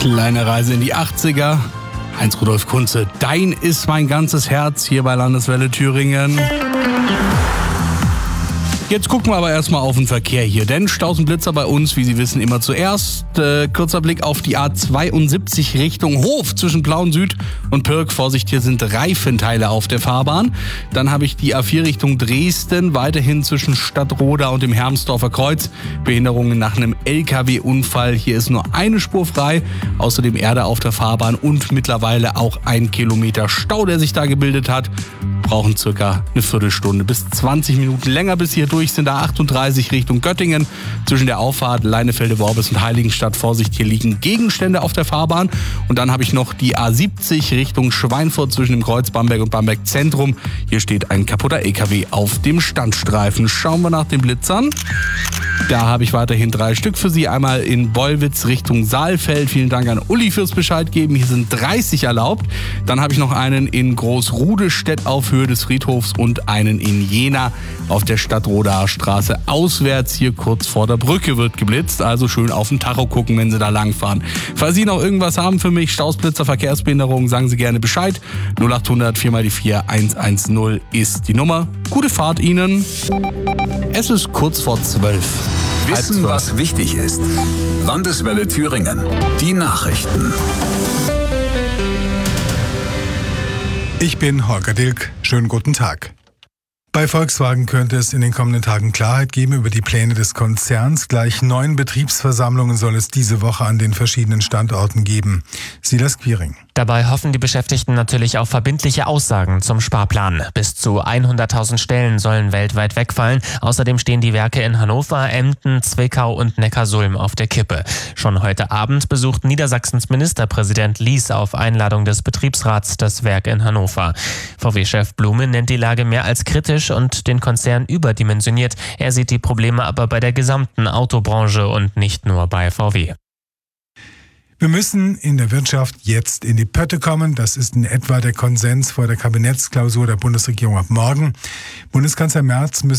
Kleine Reise in die 80er. Heinz-Rudolf Kunze, Dein ist mein ganzes Herz hier bei Landeswelle Thüringen. Jetzt gucken wir aber erstmal auf den Verkehr hier, denn Staus und Blitzer bei uns, wie Sie wissen, immer zuerst. Kurzer Blick auf die A72 Richtung Hof zwischen Plauen Süd und Pirk. Vorsicht, hier sind Reifenteile auf der Fahrbahn. Dann habe ich die A4 Richtung Dresden, weiterhin zwischen Stadtroda und dem Hermsdorfer Kreuz. Behinderungen nach einem LKW-Unfall. Hier ist nur eine Spur frei, außerdem Erde auf der Fahrbahn und mittlerweile auch 1 Kilometer Stau, der sich da gebildet hat. Brauchen circa eine Viertelstunde bis 20 Minuten länger bis hier durch sind. A38 Richtung Göttingen zwischen der Auffahrt Leinefelde-Worbis und Heiligenstadt. Vorsicht, hier liegen Gegenstände auf der Fahrbahn. Und dann habe ich noch die A70 Richtung Schweinfurt zwischen dem Kreuz Bamberg und Bamberg Zentrum. Hier steht ein kaputter LKW auf dem Standstreifen. Schauen wir nach den Blitzern. Da habe ich weiterhin 3 Stück für Sie. Einmal in Bollwitz Richtung Saalfeld. Vielen Dank an Uli fürs Bescheid geben. Hier sind 30 erlaubt. Dann habe ich noch einen in Großrudestedt auf Höhe des Friedhofs und einen in Jena auf der Stadtrodaer Straße auswärts. Hier kurz vor der Brücke wird geblitzt. Also schön auf den Tacho gucken, wenn Sie da langfahren. Falls Sie noch irgendwas haben für mich, Staus, Blitzer, Verkehrsbehinderung, sagen Sie gerne Bescheid. 0800 4x4 110 ist die Nummer. Gute Fahrt Ihnen. Es ist kurz vor 12. Wissen, was wichtig ist. Landeswelle Thüringen. Die Nachrichten. Ich bin Holger Dilk. Schönen guten Tag. Bei Volkswagen könnte es in den kommenden Tagen Klarheit geben über die Pläne des Konzerns. Gleich 9 Betriebsversammlungen soll es diese Woche an den verschiedenen Standorten geben. Silas Quiring. Dabei hoffen die Beschäftigten natürlich auf verbindliche Aussagen zum Sparplan. Bis zu 100.000 Stellen sollen weltweit wegfallen. Außerdem stehen die Werke in Hannover, Emden, Zwickau und Neckarsulm auf der Kippe. Schon heute Abend besucht Niedersachsens Ministerpräsident Lies auf Einladung des Betriebsrats das Werk in Hannover. VW-Chef Blume nennt die Lage mehr als kritisch und den Konzern überdimensioniert. Er sieht die Probleme aber bei der gesamten Autobranche und nicht nur bei VW. Wir müssen in der Wirtschaft jetzt in die Pötte kommen. Das ist in etwa der Konsens vor der Kabinettsklausur der Bundesregierung ab morgen. Bundeskanzler Merz